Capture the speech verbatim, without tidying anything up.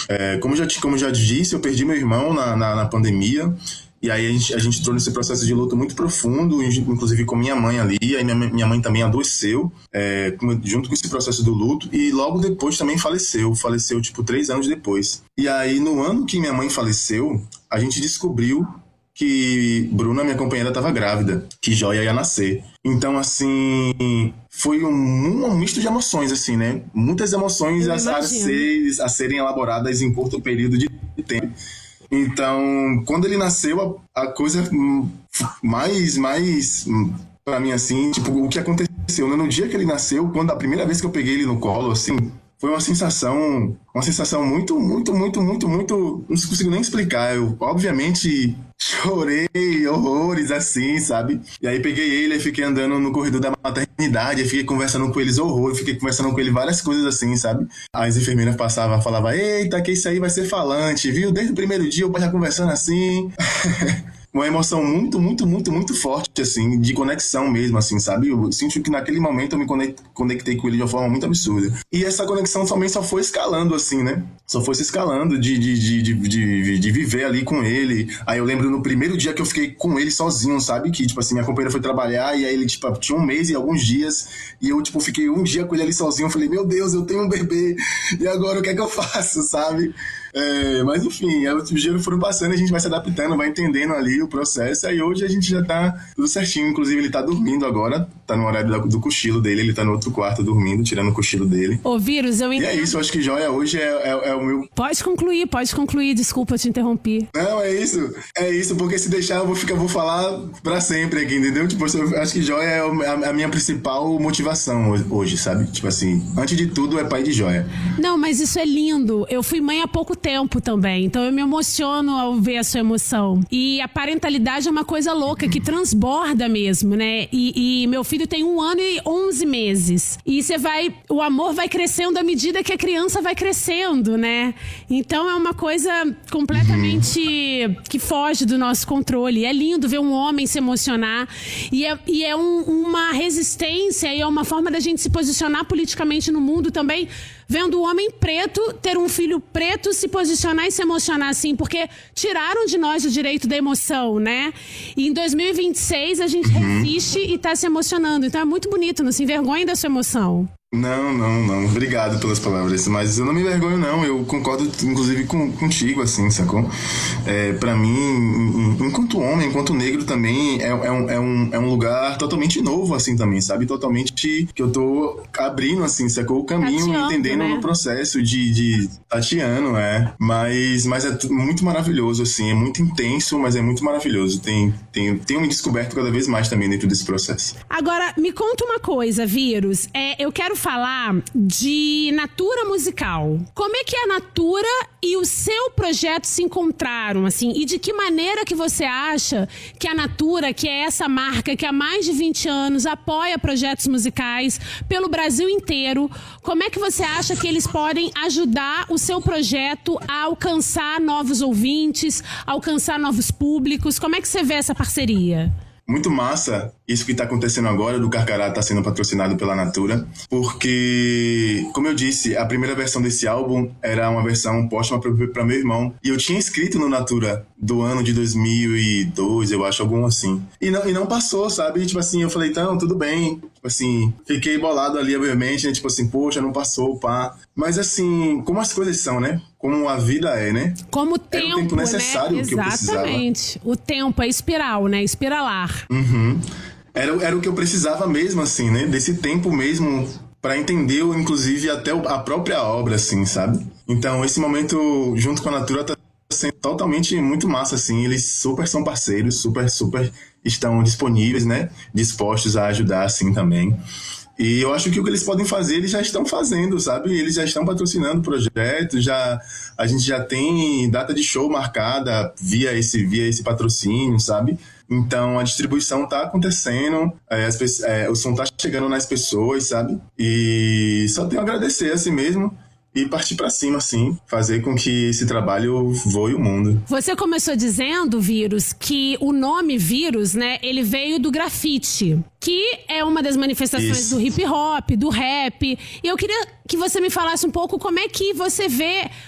É, como, já, como já disse, eu perdi meu irmão na, na, na pandemia. E aí a gente, a gente entrou nesse processo de luto muito profundo, inclusive com minha mãe ali. Aí minha, minha mãe também adoeceu, é, junto com esse processo do luto. E logo depois também faleceu. Faleceu, tipo, três anos depois. E aí, no ano que minha mãe faleceu, a gente descobriu que Bruna, minha companheira, estava grávida, que Joia ia nascer. Então, assim, foi um, um misto de emoções, assim, né? Muitas emoções a, a, ser, a serem elaboradas em curto período de tempo. Então, quando ele nasceu, a, a coisa mais, mais, pra mim, assim, tipo, o que aconteceu, né? No dia que ele nasceu, quando a primeira vez que eu peguei ele no colo, assim, foi uma sensação, uma sensação muito, muito, muito, muito, muito, não consigo nem explicar. Eu, obviamente, chorei horrores, assim, sabe? E aí peguei ele e fiquei andando no corredor da maternidade, fiquei conversando com eles horrores, fiquei conversando com ele várias coisas assim, sabe? As enfermeiras passavam, falavam, eita, que isso aí vai ser falante, viu? Desde o primeiro dia o pai já conversando assim... Uma emoção muito, muito, muito, muito forte, assim, de conexão mesmo, assim, sabe? Eu sinto que naquele momento eu me conectei com ele de uma forma muito absurda. E essa conexão também só foi escalando, assim, né? Só foi se escalando de, de, de, de, de, de viver ali com ele. Aí eu lembro no primeiro dia que eu fiquei com ele sozinho, sabe? Que, tipo assim, minha companheira foi trabalhar e aí ele, tipo, tinha um mês e alguns dias. E eu, tipo, fiquei um dia com ele ali sozinho. Eu falei, meu Deus, eu tenho um bebê. E agora o que é que eu faço, sabe? É, mas enfim, os dias foram passando, a gente vai se adaptando, vai entendendo ali o processo. Aí hoje a gente já tá tudo certinho. Inclusive ele tá dormindo agora, tá no horário do, do cochilo dele. Ele tá no outro quarto dormindo, tirando o cochilo dele. Ô, Vírus, eu entendo. E é isso, eu acho que Joia hoje é, é, é o meu... Pode concluir, pode concluir, desculpa, eu te interrompi. Não, é isso, é isso, porque se deixar eu vou, ficar, vou falar pra sempre aqui, entendeu? Tipo, eu acho que Joia é a, a minha principal motivação hoje, sabe? Tipo assim, antes de tudo é pai de Joia. Não, mas isso é lindo. Eu fui mãe há pouco tempo também, então eu me emociono ao ver a sua emoção. E a parentalidade é uma coisa louca, que transborda mesmo, né? E, e meu filho tem um ano e onze meses. E você vai, o amor vai crescendo à medida que a criança vai crescendo, né? Então é uma coisa completamente que foge do nosso controle. É lindo ver um homem se emocionar e é, e é um, uma resistência e é uma forma da gente se posicionar politicamente no mundo também, vendo o homem preto ter um filho preto se posicionar e se emocionar assim, porque tiraram de nós o direito da emoção, né? E em dois mil e vinte e seis a gente uhum. resiste e tá se emocionando. Então é muito bonito, não se envergonhe da sua emoção. Não, não, não. Obrigado pelas palavras. Mas eu não me envergonho, não. Eu concordo, inclusive, com, contigo, assim, sacou? É, pra mim, enquanto homem, enquanto negro também, é, é, um, é, um, é um lugar totalmente novo, assim, também, sabe? Totalmente que eu tô abrindo, assim, sacou? O caminho, tateando, entendendo né? no processo de, de tateando, é. Mas, mas é muito maravilhoso, assim. É muito intenso, mas é muito maravilhoso. Tem, tem, tenho me descoberto cada vez mais também dentro desse processo. Agora, me conta uma coisa, Vírus. É, eu quero falar de Natura Musical. Como é que a Natura e o seu projeto se encontraram, assim? E de que maneira que você acha que a Natura, que é essa marca que há mais de vinte anos apoia projetos musicais pelo Brasil inteiro, como é que você acha que eles podem ajudar o seu projeto a alcançar novos ouvintes, alcançar novos públicos? Como é que você vê essa parceria? Muito massa isso que está acontecendo agora, do Carcará está sendo patrocinado pela Natura, porque, como eu disse, a primeira versão desse álbum era uma versão póstuma para meu irmão, e eu tinha escrito no Natura do ano de dois mil e dois, eu acho, algum assim, e não, e não passou, sabe? Tipo assim, eu falei, então, tudo bem, tipo assim, fiquei bolado ali, obviamente, né? Tipo assim, poxa, não passou, pá, mas assim, como as coisas são, né? Como a vida é, né? Como o tempo, era o tempo necessário, né? Que eu precisava. Exatamente. O tempo, a espiral, né? Espiralar. Uhum. Era, era o que eu precisava mesmo, assim, né? Desse tempo mesmo para entender, inclusive, até a própria obra, assim, sabe? Então, esse momento, junto com a Natura, tá sendo totalmente muito massa, assim. Eles super são parceiros, super, super estão disponíveis, né? Dispostos a ajudar, assim, também. E eu acho que o que eles podem fazer, eles já estão fazendo, sabe? Eles já estão patrocinando o projeto, já, a gente já tem data de show marcada via esse, via esse patrocínio, sabe? Então a distribuição tá acontecendo, é, as, é, o som tá chegando nas pessoas, sabe? E só tenho a agradecer assim mesmo. E partir pra cima, assim, fazer com que esse trabalho voe o mundo. Você começou dizendo, Vírus, que o nome Vírus, né, ele veio do grafite, que é uma das manifestações Isso. do hip hop, do rap. E eu queria que você me falasse um pouco como é que você vê